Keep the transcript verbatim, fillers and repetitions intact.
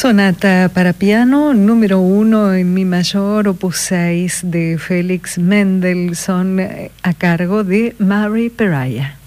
Sonata para piano número uno en mi mayor, opus seis de Félix Mendelssohn, a cargo de Mary Peraya.